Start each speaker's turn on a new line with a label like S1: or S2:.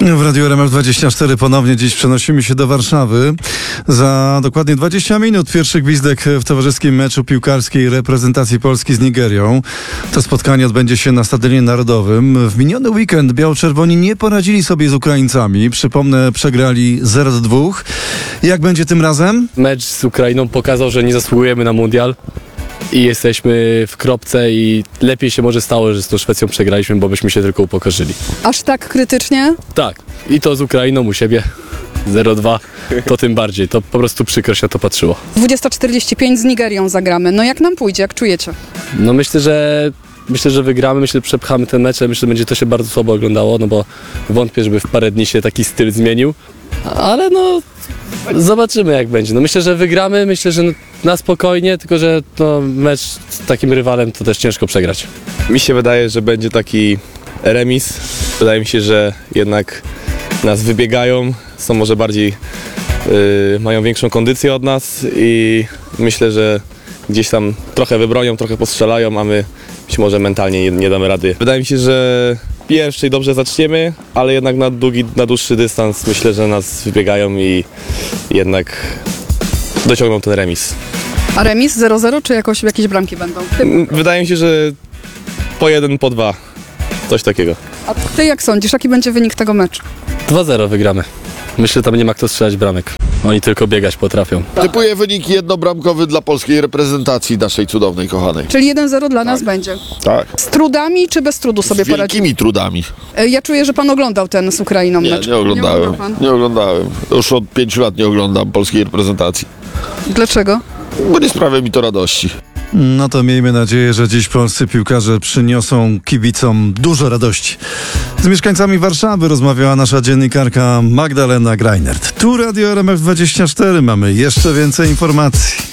S1: W Radiu RMF24 ponownie dziś przenosimy się do Warszawy. Za dokładnie 20 minut pierwszy gwizdek w towarzyskim meczu piłkarskiej reprezentacji Polski z Nigerią. To spotkanie odbędzie się na Stadionie Narodowym. W miniony weekend biało-czerwoni nie poradzili sobie z Ukraińcami. Przypomnę, przegrali 0-2. Jak będzie tym razem?
S2: Mecz z Ukrainą pokazał, że nie zasługujemy na mundial. I jesteśmy w kropce i lepiej się może stało, że z tą Szwecją przegraliśmy, bo byśmy się tylko upokorzyli.
S3: Aż tak krytycznie?
S2: Tak. I to z Ukrainą u siebie 0-2, to tym bardziej. To po prostu przykro się na to patrzyło.
S3: 20:45 z Nigerią zagramy. No jak nam pójdzie, jak czujecie?
S2: No myślę, że wygramy, myślę, że przepchamy ten mecz, myślę, że będzie to się bardzo słabo oglądało, no bo wątpię, żeby w parę dni się taki styl zmienił. Ale no, zobaczymy jak będzie. No myślę, że wygramy, myślę, że na spokojnie, tylko że no, mecz z takim rywalem to też ciężko przegrać.
S4: Mi się wydaje, że będzie taki remis. Wydaje mi się, że jednak nas wybiegają, są może bardziej, mają większą kondycję od nas i myślę, że gdzieś tam trochę wybronią, trochę postrzelają, a my być może mentalnie nie damy rady. Wydaje mi się, że pierwszej dobrze zaczniemy, ale jednak na dłuższy dystans myślę, że nas wybiegają i jednak dociągną ten remis.
S3: A remis 0-0 czy jakieś bramki będą?
S4: Wydaje mi się, że po 1, po 2, coś takiego.
S3: A ty jak sądzisz, jaki będzie wynik tego meczu?
S2: 2-0 wygramy. Myślę, że tam nie ma kto strzelać bramek. Oni tylko biegać potrafią.
S5: Typuję wynik jednobramkowy dla polskiej reprezentacji, naszej cudownej, kochanej.
S3: Czyli 1-0 dla nas będzie.
S5: Tak.
S3: Z trudami czy bez trudu sobie
S5: Z
S3: poradzi?
S5: wielkimi trudami.
S3: Ja czuję, że pan oglądał ten z Ukrainą mecz.
S5: Nie oglądałem.
S3: oglądał pan?
S5: Nie oglądałem. Już od 5 lat nie oglądam polskiej reprezentacji.
S3: Dlaczego?
S5: Bo nie sprawia mi to radości.
S1: No to miejmy nadzieję, że dziś polscy piłkarze przyniosą kibicom dużo radości. Z mieszkańcami Warszawy rozmawiała nasza dziennikarka Magdalena Greinert. Tu Radio RMF24, mamy jeszcze więcej informacji.